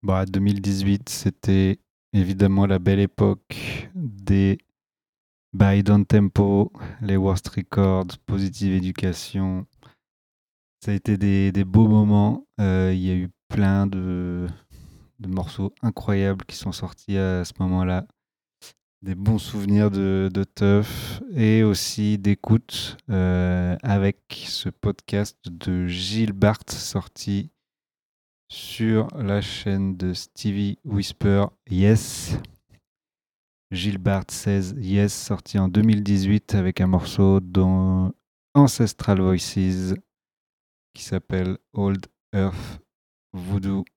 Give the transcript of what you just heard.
Bah, 2018, c'était évidemment la belle époque des Buy Down Tempo, les Worst Records, Positive Education. Ça a été des beaux moments. Il y a eu plein de morceaux incroyables qui sont sortis à ce moment-là. Des bons souvenirs de teuf et aussi d'écoute avec ce podcast de Gilles Barthes sorti sur la chaîne de Stevie Whisper Yes. Gilbert Says Yes, sorti en 2018 avec un morceau dans Ancestral Voices qui s'appelle Old Earth Voodoo.